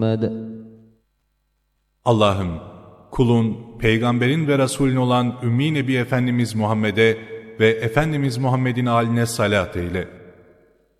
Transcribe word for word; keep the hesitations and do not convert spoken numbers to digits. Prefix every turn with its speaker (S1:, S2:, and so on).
S1: Allah'ım, kulun, peygamberin ve Resulün olan Ümmi Nebi Efendimiz Muhammed'e ve Efendimiz Muhammed'in âline salat eyle.